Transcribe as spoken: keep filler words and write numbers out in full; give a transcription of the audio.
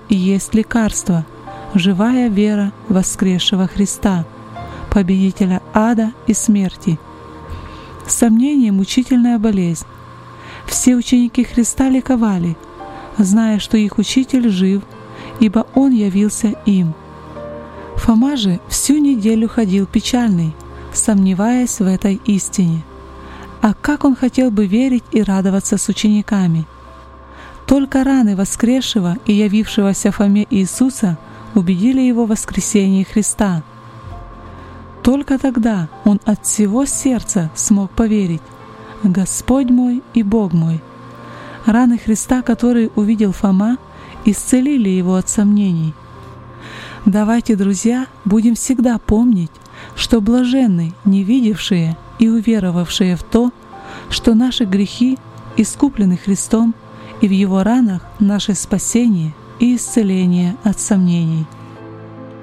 и есть лекарство, живая вера воскресшего Христа, победителя ада и смерти. Сомнение — мучительная болезнь. Все ученики Христа ликовали, зная, что их Учитель жив, ибо Он явился им. Фома же всю неделю ходил печальный, сомневаясь в этой истине. А как он хотел бы верить и радоваться с учениками! Только раны воскресшего и явившегося Фоме Иисуса убедили его в воскресении Христа. Только тогда он от всего сердца смог поверить: «Господь мой и Бог мой». Раны Христа, которые увидел Фома, исцелили его от сомнений. Давайте, друзья, будем всегда помнить, что блаженны не видевшие и уверовавшие в то, что наши грехи искуплены Христом, и в Его ранах наше спасение и исцеление от сомнений.